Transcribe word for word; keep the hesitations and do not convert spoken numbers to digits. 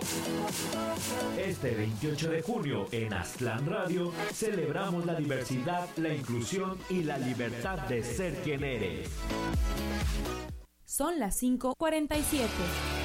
Este veintiocho de junio en Aztlán Radio celebramos la diversidad, la inclusión y la libertad de ser quien eres. Son las cinco cuarenta y siete.